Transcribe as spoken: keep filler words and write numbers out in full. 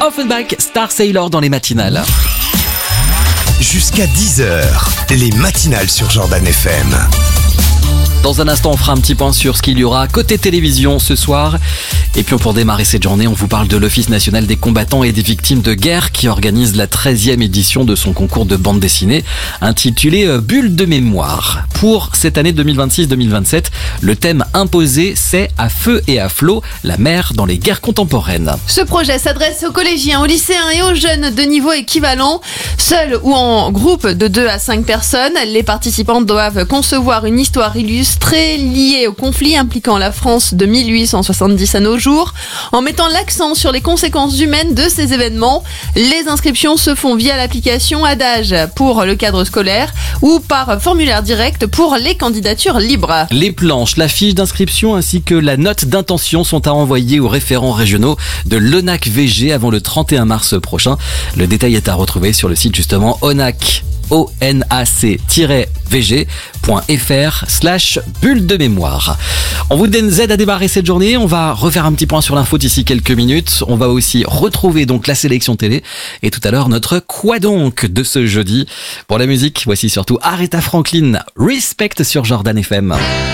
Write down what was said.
Offenbach, Star Sailor dans les matinales. Jusqu'à dix heures, les matinales sur Jordan F M. Dans un instant, on fera un petit point sur ce qu'il y aura côté télévision ce soir. Et puis pour démarrer cette journée, on vous parle de l'Office national des combattants et des victimes de guerre qui organise la treizième édition de son concours de bande dessinée intitulé Bulle de mémoire. Pour cette année deux mille vingt-six deux mille vingt-sept, le thème imposé, c'est À feu et à flot, la mer dans les guerres contemporaines. Ce projet s'adresse aux collégiens, aux lycéens et aux jeunes de niveau équivalent. Seuls ou en groupe de deux à cinq personnes, les participants doivent concevoir une histoire illustrée liée au conflit impliquant la France de mille huit cent soixante-dix à nos jours, en mettant l'accent sur les conséquences humaines de ces événements. Les inscriptions se font via l'application Adage pour le cadre scolaire ou par formulaire direct pour les candidatures libres. Les planches, la fiche d'inscription ainsi que la note d'intention sont à envoyer aux référents régionaux de l'O N A C V G avant le trente et un mars prochain. Le détail est à retrouver sur le site justement O N A C. O N A C V G point F R slash bulle de mémoire. On vous aide à démarrer cette journée. On va refaire un petit point sur l'info d'ici quelques minutes. On va aussi retrouver donc la sélection télé et tout à l'heure notre Quoi donc de ce jeudi. Pour la musique, voici surtout Aretha Franklin, Respect sur Jordan F M.